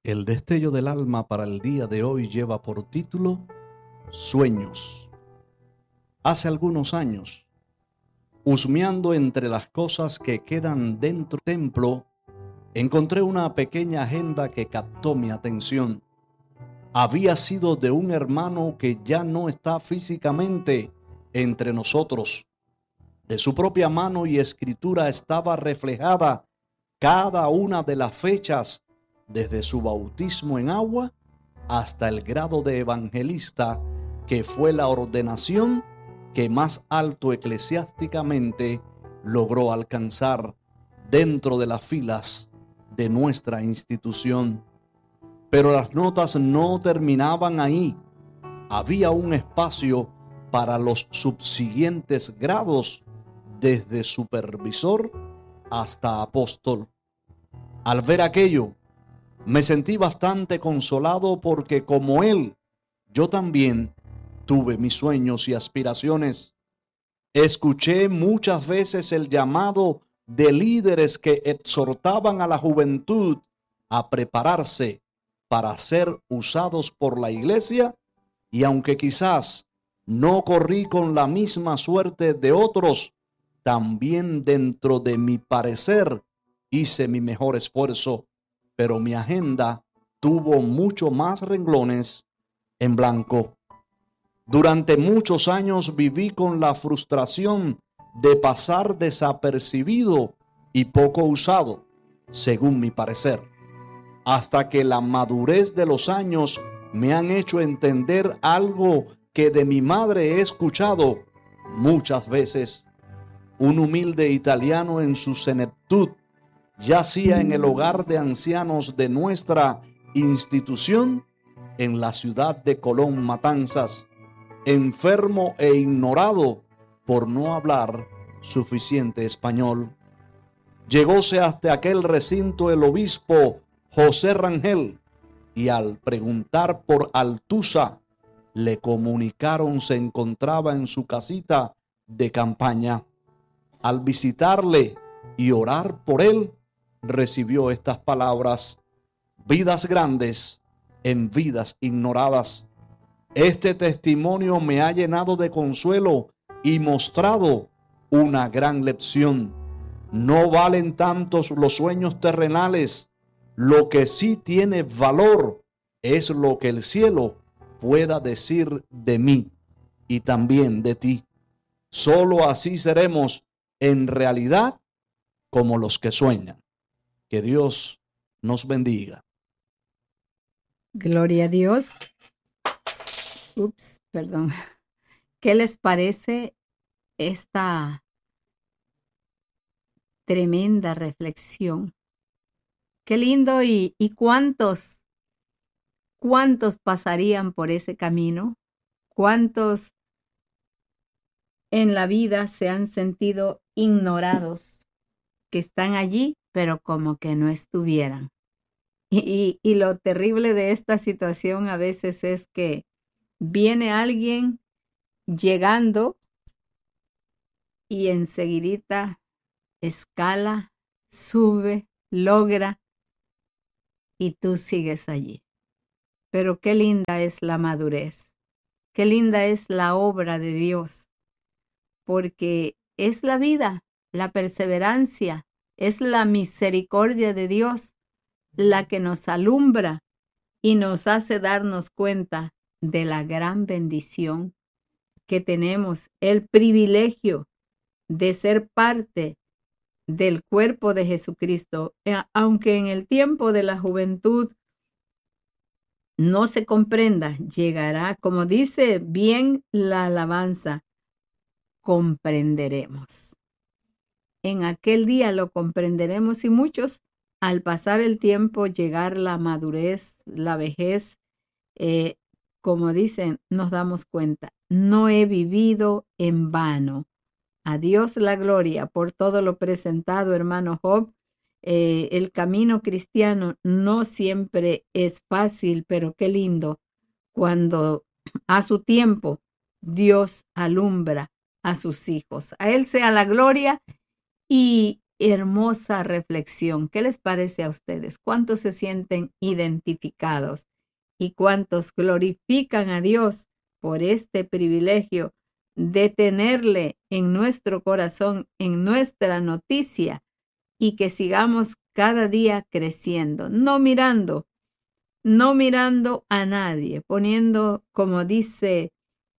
El destello del alma para el día de hoy lleva por título Sueños. Hace algunos años, husmeando entre las cosas que quedan dentro del templo, encontré una pequeña agenda que captó mi atención. Había sido de un hermano que ya no está físicamente entre nosotros. De su propia mano y escritura estaba reflejada cada una de las fechas desde su bautismo en agua hasta el grado de evangelista, que fue la ordenación que más alto eclesiásticamente logró alcanzar dentro de las filas de nuestra institución. Pero las notas no terminaban ahí. Había un espacio para los subsiguientes grados, desde supervisor hasta apóstol. Al ver aquello, me sentí bastante consolado porque, como él, yo también tuve mis sueños y aspiraciones. Escuché muchas veces el llamado de líderes que exhortaban a la juventud a prepararse para ser usados por la iglesia, y aunque quizás no corrí con la misma suerte de otros, también dentro de mi parecer hice mi mejor esfuerzo, pero mi agenda tuvo mucho más renglones en blanco. Durante muchos años viví con la frustración de pasar desapercibido y poco usado, según mi parecer, hasta que la madurez de los años me han hecho entender algo que de mi madre he escuchado muchas veces. Un humilde italiano en su senectud yacía en el hogar de ancianos de nuestra institución en la ciudad de Colón, Matanzas, enfermo e ignorado por no hablar suficiente español. Llegóse hasta aquel recinto el obispo José Rangel, y al preguntar por Altuza, le comunicaron se encontraba en su casita de campaña. Al visitarle y orar por él, recibió estas palabras: vidas grandes en vidas ignoradas. Este testimonio me ha llenado de consuelo y mostrado una gran lección. No valen tantos los sueños terrenales. Lo que sí tiene valor es lo que el cielo pueda decir de mí y también de ti. Solo así seremos en realidad como los que sueñan. Que Dios nos bendiga. Gloria a Dios. Perdón. ¿Qué les parece esta tremenda reflexión? Qué lindo y cuántos pasarían por ese camino, cuántos en la vida se han sentido ignorados, que están allí, pero como que no estuvieran. Y lo terrible de esta situación a veces es que viene alguien llegando y enseguidita escala, sube, logra, y tú sigues allí. Pero qué linda es la madurez, qué linda es la obra de Dios, porque es la vida, la perseverancia, es la misericordia de Dios la que nos alumbra y nos hace darnos cuenta de la gran bendición que tenemos, el privilegio de ser parte del cuerpo de Jesucristo, aunque en el tiempo de la juventud no se comprenda, llegará, como dice bien la alabanza, comprenderemos. En aquel día lo comprenderemos, y muchos, al pasar el tiempo, llegar la madurez, la vejez, como dicen, nos damos cuenta, no he vivido en vano. A Dios la gloria por todo lo presentado, hermano Job. El camino cristiano no siempre es fácil, pero qué lindo cuando a su tiempo Dios alumbra a sus hijos. A Él sea la gloria, y hermosa reflexión. ¿Qué les parece a ustedes? ¿Cuántos se sienten identificados? ¿Y cuántos glorifican a Dios por este privilegio de tenerle en nuestro corazón, en nuestra noticia, y que sigamos cada día creciendo, no mirando a nadie, poniendo, como dice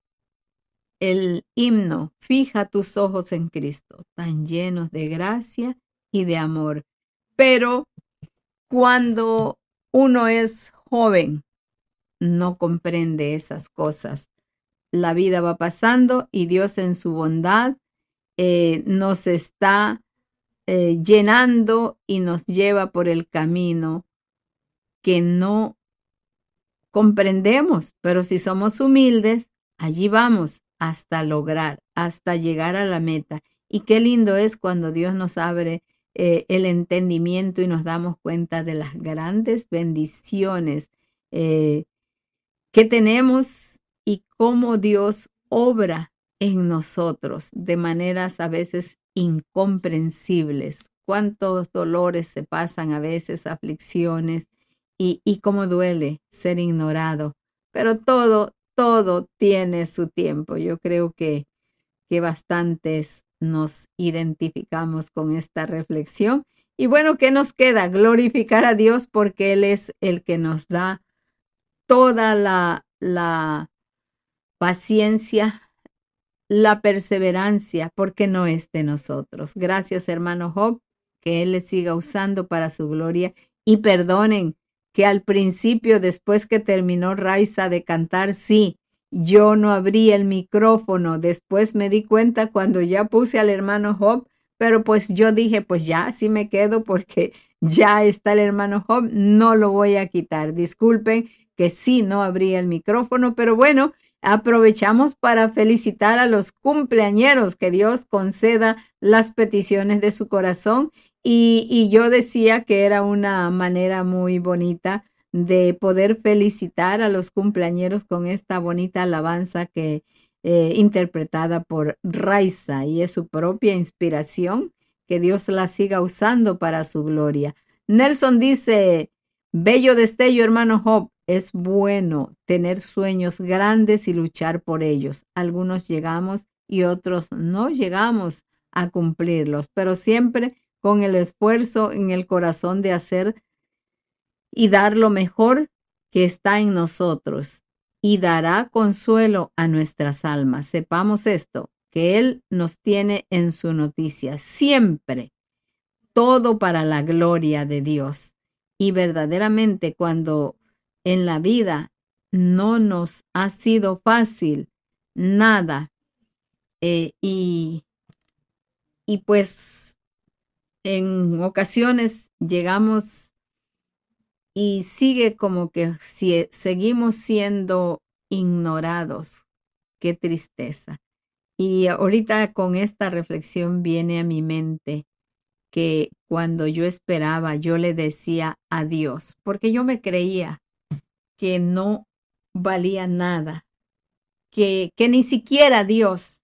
el himno, fija tus ojos en Cristo, tan llenos de gracia y de amor. Pero cuando uno es joven, no comprende esas cosas. La vida va pasando y Dios en su bondad nos está llenando y nos lleva por el camino que no comprendemos, pero si somos humildes, allí vamos hasta lograr, hasta llegar a la meta. Y qué lindo es cuando Dios nos abre el entendimiento y nos damos cuenta de las grandes bendiciones que tenemos y cómo Dios obra en nosotros de maneras a veces incomprensibles. Cuántos dolores se pasan a veces, aflicciones, y cómo duele ser ignorado. Pero todo tiene su tiempo. Yo creo que bastantes nos identificamos con esta reflexión. Y bueno, ¿qué nos queda? Glorificar a Dios porque Él es el que nos da toda la paciencia, la perseverancia, porque no es de nosotros. Gracias, hermano Job, que Él le siga usando para su gloria. Y perdonen que al principio, después que terminó Raiza de cantar, sí, yo no abrí el micrófono. Después me di cuenta cuando ya puse al hermano Job, pero pues yo dije, pues ya, así me quedo porque ya está el hermano Job, no lo voy a quitar. Disculpen que sí, no abrí el micrófono, pero bueno, aprovechamos para felicitar a los cumpleañeros, que Dios conceda las peticiones de su corazón. Y yo decía que era una manera muy bonita de poder felicitar a los cumpleañeros con esta bonita alabanza que interpretada por Raiza, y es su propia inspiración. Que Dios la siga usando para su gloria. Nelson dice, bello destello, hermano Job. Es bueno tener sueños grandes y luchar por ellos. Algunos llegamos y otros no llegamos a cumplirlos, pero siempre con el esfuerzo en el corazón de hacer y dar lo mejor que está en nosotros, y dará consuelo a nuestras almas. Sepamos esto, que Él nos tiene en su noticia siempre, todo para la gloria de Dios. Y verdaderamente cuando en la vida no nos ha sido fácil nada, y pues en ocasiones llegamos y sigue como que si seguimos siendo ignorados. Qué tristeza. Y ahorita con esta reflexión viene a mi mente que cuando yo esperaba, yo le decía a Dios, porque yo me creía que no valía nada, que ni siquiera Dios,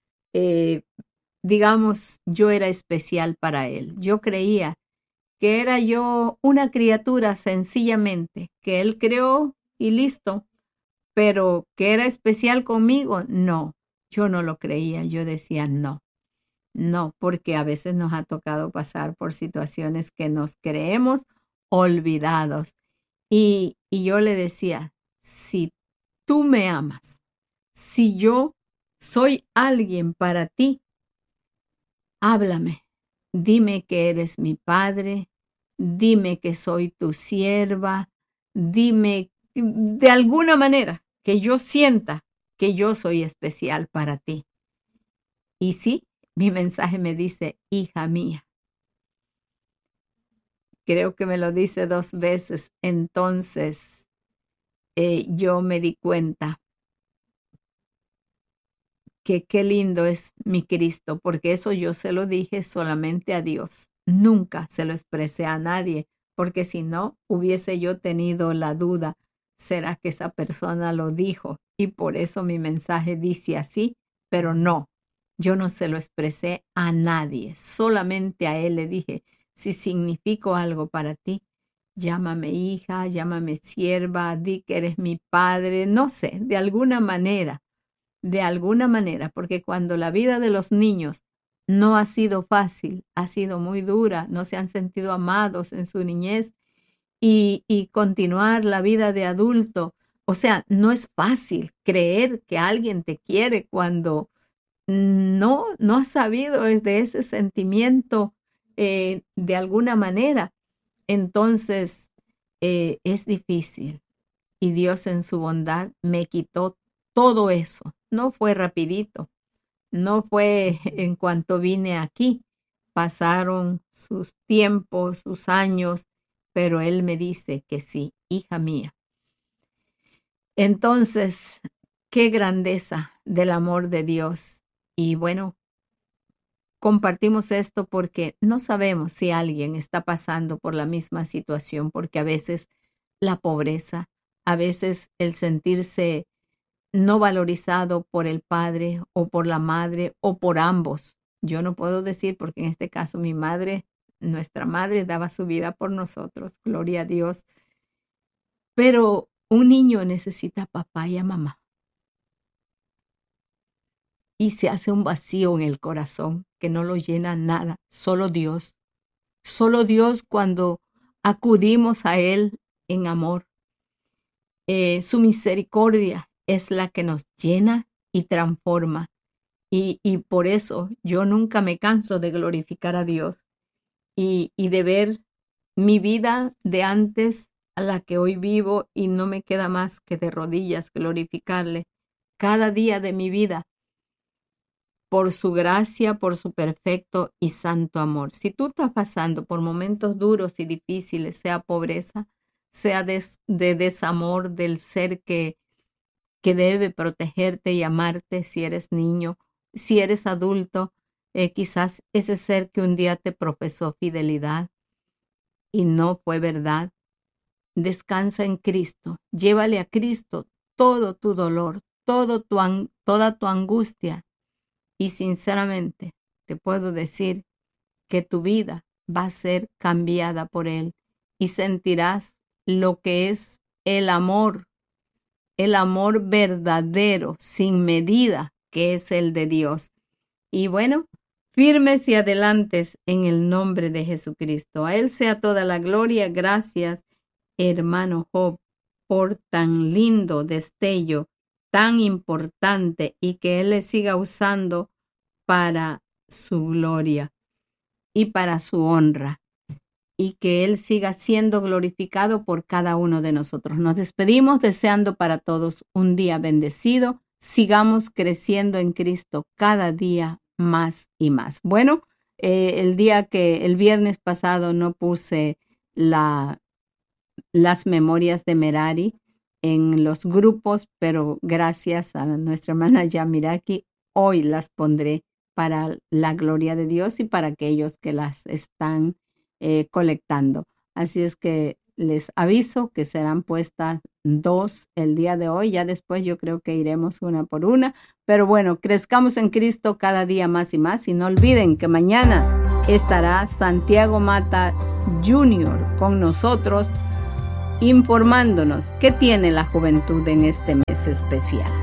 digamos, yo era especial para Él. Yo creía que era yo una criatura sencillamente, que Él creó y listo, pero que era especial conmigo, no, yo no lo creía. Yo decía no, porque a veces nos ha tocado pasar por situaciones que nos creemos olvidados. Y yo le decía, si tú me amas, si yo soy alguien para ti, háblame. Dime que eres mi padre, dime que soy tu sierva, dime de alguna manera que yo sienta que yo soy especial para ti. Y sí, mi mensaje me dice, hija mía. Creo que me lo dice 2 veces. Entonces yo me di cuenta que qué lindo es mi Cristo, porque eso yo se lo dije solamente a Dios. Nunca se lo expresé a nadie, porque si no, hubiese yo tenido la duda, ¿será que esa persona lo dijo? Y por eso mi mensaje dice así, pero no. Yo no se lo expresé a nadie, solamente a él le dije, si significo algo para ti, llámame hija, llámame sierva, di que eres mi padre, no sé, de alguna manera, porque cuando la vida de los niños no ha sido fácil, ha sido muy dura, no se han sentido amados en su niñez y continuar la vida de adulto, o sea, no es fácil creer que alguien te quiere cuando no has sabido de ese sentimiento de alguna manera. Entonces, es difícil y Dios en su bondad me quitó todo eso. No fue rapidito, no fue en cuanto vine aquí. Pasaron sus tiempos, sus años, pero Él me dice que sí, hija mía. Entonces, qué grandeza del amor de Dios. Y bueno, compartimos esto porque no sabemos si alguien está pasando por la misma situación, porque a veces la pobreza, a veces el sentirse no valorizado por el padre o por la madre o por ambos. Yo no puedo decir porque en este caso mi madre, nuestra madre daba su vida por nosotros, gloria a Dios. Pero un niño necesita a papá y a mamá. Y se hace un vacío en el corazón que no lo llena nada, solo Dios. Solo Dios cuando acudimos a Él en amor. Su misericordia es la que nos llena y transforma. Y por eso yo nunca me canso de glorificar a Dios y de ver mi vida de antes a la que hoy vivo y no me queda más que de rodillas glorificarle cada día de mi vida por su gracia, por su perfecto y santo amor. Si tú estás pasando por momentos duros y difíciles, sea pobreza, sea de desamor del ser que debe protegerte y amarte si eres niño, si eres adulto, quizás ese ser que un día te profesó fidelidad y no fue verdad. Descansa en Cristo, llévale a Cristo todo tu dolor, toda tu angustia y sinceramente te puedo decir que tu vida va a ser cambiada por Él y sentirás lo que es el amor verdadero, sin medida, que es el de Dios. Y bueno, firmes y adelantes en el nombre de Jesucristo. A Él sea toda la gloria. Gracias, hermano Job, por tan lindo destello, tan importante, y que Él le siga usando para su gloria y para su honra, y que Él siga siendo glorificado por cada uno de nosotros. Nos despedimos deseando para todos un día bendecido. Sigamos creciendo en Cristo cada día más y más. Bueno, el viernes pasado no puse las memorias de Merari en los grupos, pero gracias a nuestra hermana Yamiraki, hoy las pondré para la gloria de Dios y para aquellos que las están colectando. Así es que les aviso que serán puestas 2 el día de hoy. Ya después yo creo que iremos una por una. Pero bueno, crezcamos en Cristo cada día más y más. Y no olviden que mañana estará Santiago Mata Jr. con nosotros, informándonos qué tiene la juventud en este mes especial.